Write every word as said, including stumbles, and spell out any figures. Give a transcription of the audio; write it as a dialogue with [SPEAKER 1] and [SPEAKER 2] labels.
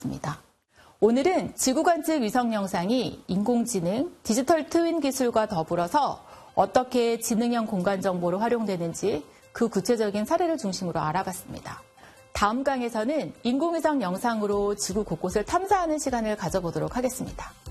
[SPEAKER 1] 있습니다. 오늘은 지구관측 위성 영상이 인공지능, 디지털 트윈 기술과 더불어서 어떻게 지능형 공간 정보로 활용되는지 그 구체적인 사례를 중심으로 알아봤습니다. 다음 강에서는 인공위성 영상으로 지구 곳곳을 탐사하는 시간을 가져보도록 하겠습니다.